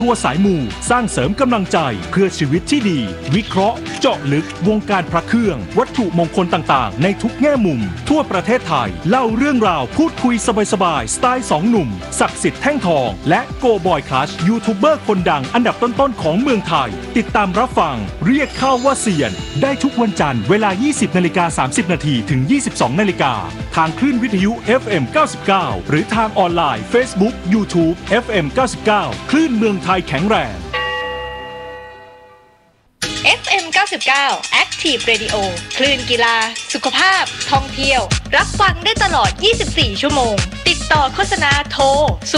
ตัวสายมูสร้างเสริมกำลังใจเพื่อชีวิตที่ดีวิเคราะห์เจาะลึกวงการพระเครื่องวัตถุมงคลต่างๆในทุกแง่มุมทั่วประเทศไทยเล่าเรื่องราวพูดคุยสบายๆสไตล์2หนุ่มศักดิ์สิทธิ์แท่งทองและโกบอยคลัชยูทูบเบอร์คนดังอันดับต้นๆของเมืองไทยติดตามรับฟังเรียกเข้าว่าเซียนได้ทุกวันจันทร์เวลา 20:30 นถึง 22:00 นทางคลื่นวิทยุ FM 99หรือทางออนไลน์ Facebook YouTube FM 99คลื่นเมืองไทยแข็งแรง FM 99 Active Radio คลื่นกีฬาสุขภาพท่องเที่ยวรับฟังได้ตลอด 24 ชั่วโมงติดต่อโฆษณาโทร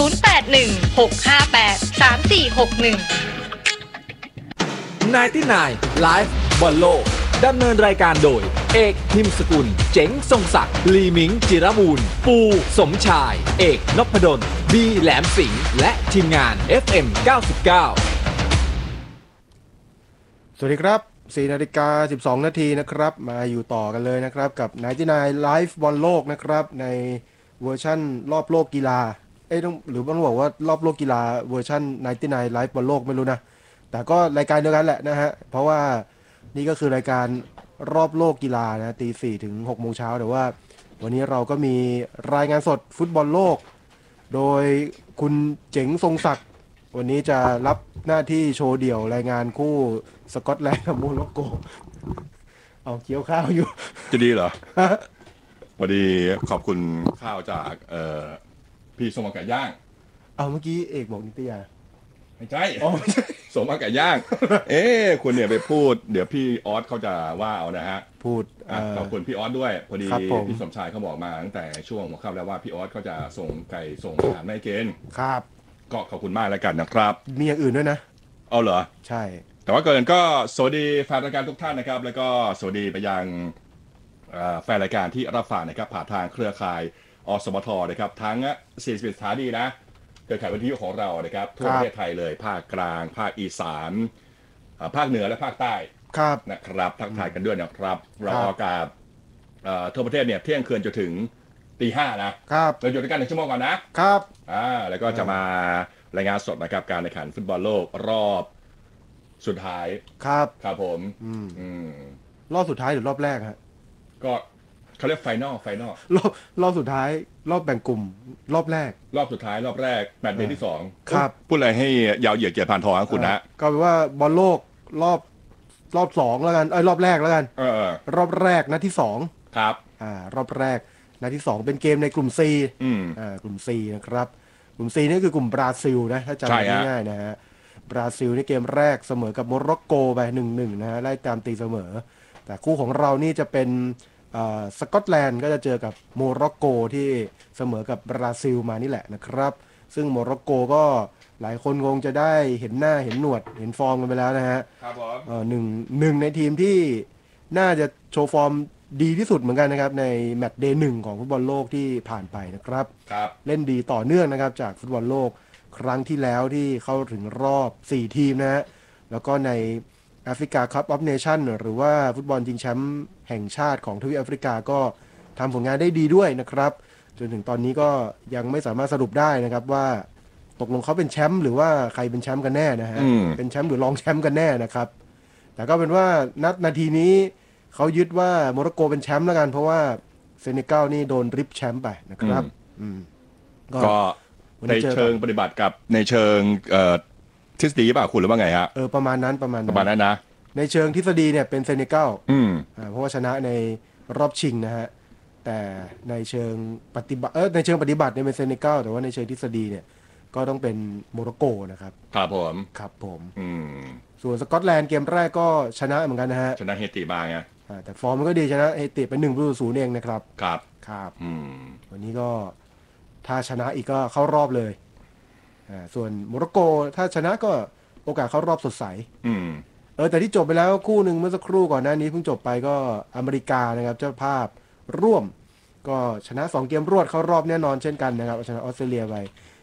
0816583461 99 Live บอลโลกดำเนินรายการโดยเอกพิมพ์สกุลเจ๋งทรงศักดิ์ลีมิงจิรมูลปูสมชายเอกนพดลบีแหลมสิงห์และทีมงาน FM 99 สวัสดีครับ 4:12 นาทีนะครับมาอยู่ต่อกันเลยนะครับกับ99 Live บอลโลกนะครับในเวอร์ชั่นรอบโลกกีฬาต้องบอกว่ารอบโลกกีฬาเวอร์ชั่น99 Live บอลโลกไม่รู้นะแต่ก็รายการเดียวกันแหละนะฮะเพราะว่านี่ก็คือรายการรอบโลกกีฬานะตี 4 ถึง 6 โมงเช้าแต่ว่าวันนี้เราก็มีรายงานสดฟุตบอลโลกโดยคุณเจ๋งทรงศักดิ์วันนี้จะรับหน้าที่โชว์เดี่ยวรายงานคู่สกอตแลนด์กับโมร็อกโกเอาเคี้ยวข้าวอยู่จะดีเหรอ พอดีขอบคุณข้าวจากพี่สมอากาศย่างเอาเมื่อกี้เอกบอกนิตยาไม่ใช่สมอากาศย่างคุณเนี่ยไปพูดเดี๋ยวพี่ออสเขาจะว่าเอานะฮะพูดขอบคุณพี่ออสด้วยพอดีพี่สมชายเขาบอกมาตั้งแต่ช่วงหัวค่ำแล้วว่าพี่ออสเขาจะส่งไก่ส่งอาหารไม่เกณฑ์ครับก็ขอบคุณมากแล้วกันนะครับมีอย่างอื่นด้วยนะเอาเหรอใช่แต่ว่าเกินก็สวัสดีแฟนรายการทุกท่านนะครับแล้วก็สวัสดีไปยังแฟนรายการที่รับฟังนะครับผ่านทางเครือข่ายอสมทนะครับทั้ง41สถานีนะเครือข่ายวิทยุของเรานะครับทั่วประเทศไทยเลยภาคกลางภาคอีสานภาคเหนือและภาคใต้นะครับทักทายกันด้วยนะครับเราออกอากาศทั่วประเทศเนี่ยเที่ยงคืนจนถึงตี 5นะครับเราอยู่ด้วยกัน1 ชั่วโมงก่อนนะครับแล้วก็จะมารายงานสดนะครับการแข่งขันฟุตบอลโลกรอบสุดท้ายครับผมรอบสุดท้ายหรือรอบแรกฮะก็เขาเรียกไฟนอลรอบสุดท้ายรอบแบ่งกลุ่มรอบแรกรอบสุดท้ายรอบแรกแมตช์เดย์ที่2 ครับพูดอะไรให้ยาวเหยียดเกียรติผ่านทองคุณนะก็แปลว่าบอลโลกรอบ2แล้วกันรอบแรกแล้วกันรอบแรกนัดที่2 ครับรอบแรกนัดที่2เป็นเกมในกลุ่ม C กลุ่ม C นะครับกลุ่ม C นี่คือกลุ่มบราซิลนะถ้าจำง่ายๆนะฮะบราซิลในเกมแรกเสมอกับโมร็อกโกไป 1-1 นะฮะไล่ตามตีเสมอแต่คู่ของเรานี่จะเป็นสกอตแลนด์ก็จะเจอกับโมร็อกโกที่เสมอกับบราซิลมานี่แหละนะครับซึ่งโมร็อกโกก็หลายคนคงจะได้เห็นหน้าเห็นหนวดเห็นฟอร์มกันไปแล้วนะฮะครับผมหนึ่งในทีมที่น่าจะโชว์ฟอร์มดีที่สุดเหมือนกันนะครับในแมตช์เดย์ 1ของฟุตบอลโลกที่ผ่านไปนะครับเล่นดีต่อเนื่องนะครับจากฟุตบอลโลกครั้งที่แล้วที่เข้าถึงรอบ4ทีมนะฮะแล้วก็ในแอฟริกาคัพออฟเนชั่นหรือว่าฟุตบอลชิงแชมป์แห่งชาติของทวีปแอฟริกาก็ทำผลงานได้ดีด้วยนะครับจนถึงตอนนี้ก็ยังไม่สามารถสรุปได้นะครับว่าตกลงเขาเป็นแชมป์หรือว่าใครเป็นแชมป์กันแน่นะฮะเป็นแชมป์หรือรองแชมป์กันแน่นะครับแต่ก็เป็นว่านาทีนี้เขายึดว่าโมร็อกโกเป็นแชมป์แล้วกันเพราะว่าเซเนกัลนี่โดนริบแชมป์ไปนะครับก็ในเชิงปฏิบัติกับในเชิงทฤษฎีป่ะคุณหรือว่าไงฮะประมาณนั้นนะในเชิงทฤษฎีเนี่ยเป็นเซเนกัลเพราะว่าชนะในรอบชิงนะฮะแต่ในเชิงปฏิบัติในเชิงปฏิบัติเนี่ยเป็นเซเนกัลแต่ว่าในเชิงทฤษฎีเนี่ยก็ต้องเป็นโมร็อกโกนะครับครับผมส่วนสกอตแลนด์เกมแรกก็ชนะเหมือนกันนะฮะชนะเฮติมาไงแต่ฟอร์มมันก็ดีชนะเฮติไป1-0เองนะครับครับวันนี้ก็ถ้าชนะอีกก็เข้ารอบเลยส่วนโมร็อกโกถ้าชนะก็โอกาสเข้ารอบสดใสแต่ที่จบไปแล้วคู่หนึ่งเมื่อสักครู่ก่อนหน้านี้เพิ่งจบไปก็อเมริกานะครับเจ้าภาพร่วมก็ชนะ2เกมรวดเข้ารอบแน่นอนเช่นกันนะครับชนะออสเตรเลียไป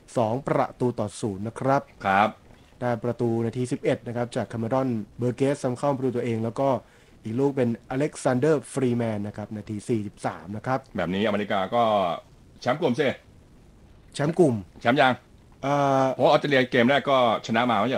2-0นะครับได้ประตูนาที11นะครับจากคาเมรอนเบอร์เกสซ้ำเข้าประตูตัวเองแล้วก็อีกลูกเป็นอเล็กซานเดอร์ฟรีแมนนะครับนาที43นะครับแบบนี้อเมริกาก็แชมป์กลุ่มสิแชมป์กลุ่มแชมป์ยังเพราะออสเตรเลียเกมแรกก็ชนะมาไม่ใช่